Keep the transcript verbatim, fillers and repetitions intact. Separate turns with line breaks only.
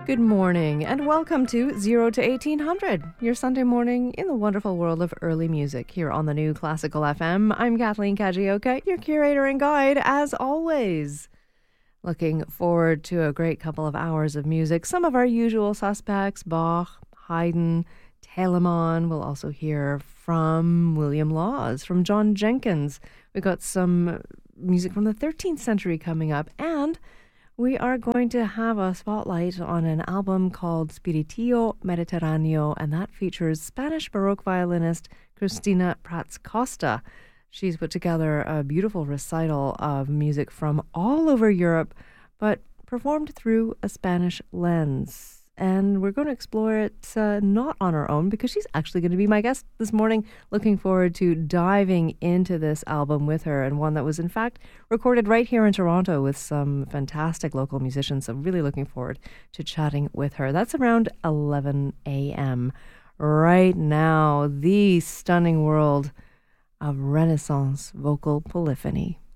Good morning and welcome to zero to eighteen hundred, your Sunday morning in the wonderful world of early music here on the new Classical F M. I'm Kathleen Kajioka, your curator and guide as always. Looking forward to a great couple of hours of music. Some of our usual suspects, Bach, Haydn, Telemann. We'll also hear from William Laws, from John Jenkins. We've got some music from the thirteenth century coming up, and we are going to have a spotlight on an album called Spiritillo Mediterraneo, and that features Spanish Baroque violinist Cristina Prats Costa. She's put together a beautiful recital of music from all over Europe, but performed through a Spanish lens. And we're going to explore it uh, not on our own, because she's actually going to be my guest this morning. Looking forward to diving into this album with her, and one that was in fact recorded right here in Toronto with some fantastic local musicians. So really looking forward to chatting with her. That's around eleven a.m. Right now, the stunning world of Renaissance vocal polyphony.